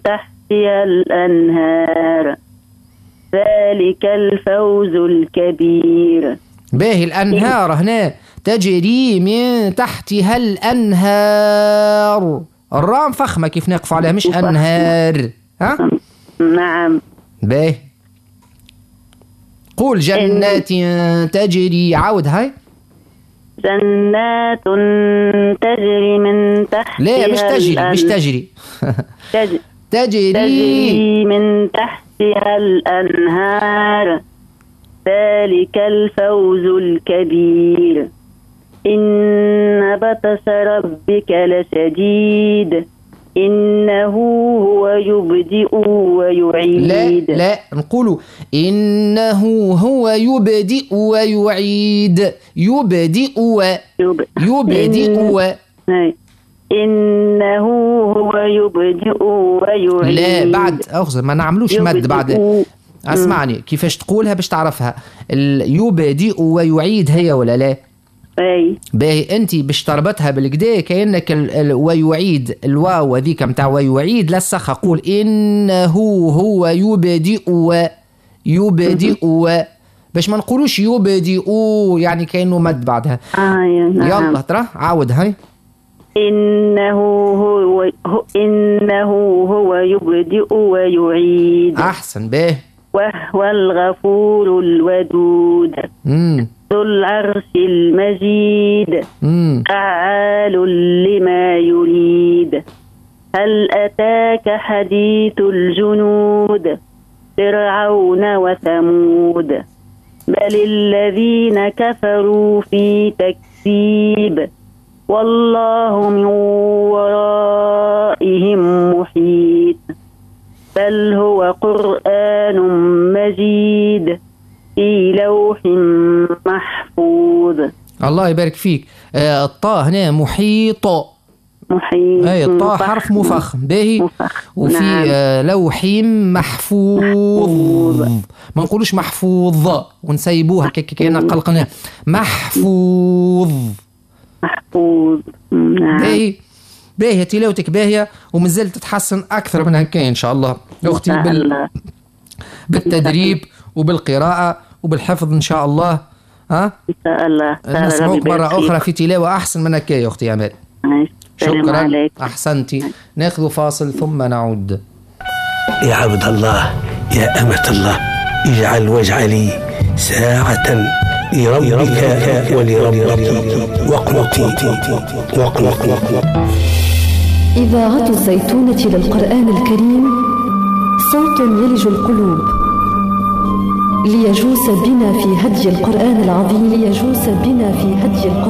تحتها الأنهار ذلك الفوز الكبير. باهي الأنهار هنا تجري من تحتها الأنهار، الرام فخمة كيف نقف عليها مش أنهار. ها؟ نعم. باهي قول جنات تجري، عاود هاي. جنات تجري من تحتها لا مش تجري مش تجري تجري من تحتها الأنهار ذلك الفوز الكبير. إن بطش ربك لشديد إنه هو يبدئ ويعيد. لا نقولوا إنه هو يبدئ ويعيد. يبدئ إنه هو يبدئ ويعيد. لا بعد أخذ ما نعملوش مد بعد. أسمعني كيفاش تقولها باش تعرفها. يبدئ ويعيد هي ولا لا؟ أي باهي أنت باش تربطها بالكدا كأنك ويعيد الواو هذيك متاع ويعيد لسخها. قول إنه هو يبدئ باش ما نقولوش يبدئ يعني كأنه مد بعدها. يلا ترى عاود هاي. إنه هو يبدئ ويعيد. أحسن. باهي وهو الغفور الودود ذو العرش المجيد فعال لما يريد. هل أتاك حديث الجنود فرعون وثمود بل الذين كفروا في تكذيب والله من ورائهم محيط. بل هو قرآن مجيد في لوح محفوظ. الله يبارك فيك. الطاء هنا محيط. اي الطاء حرف مفخم. باهي وفي نعم. لوح محفوظ. ما نقولوش محفوظ ونسيبوها كأننا قلقناها. محفوظ. نعم. باهية تلاوتك باهية ومازلت تتحسن أكثر من هكا إن شاء الله أختي بالتدريب وبالقراءة وبالحفظ إن شاء الله. ها إن شاء الله نسمعك مرة أخرى في تلاوة أحسن من هكا يا أختي أمال. شكرا عليك. أحسنتي. ناخذ فاصل ثم نعود. يا عبد الله يا أمة الله اجعل واجعلي ساعة لربك ولربك واقنطي. إذاعة الزيتونة للقرآن الكريم صوت يلج القلوب ليجوس بنا في هدي القرآن العظيم.